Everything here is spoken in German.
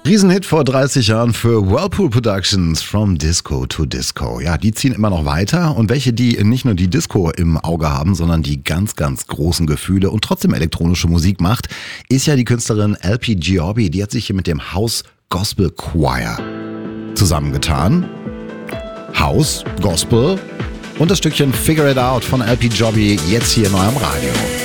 Riesenhit vor 30 Jahren für Whirlpool Productions, From Disco to Disco. Ja, die ziehen immer noch weiter und welche, die nicht nur die Disco im Auge haben, sondern die ganz, ganz großen Gefühle und trotzdem elektronische Musik macht, ist ja die Künstlerin LP Giobbi. Die hat sich hier mit dem House Gospel Choir zusammengetan. House, Gospel und das Stückchen Figure It Out von LP Giobbi jetzt hier in eurem Radio.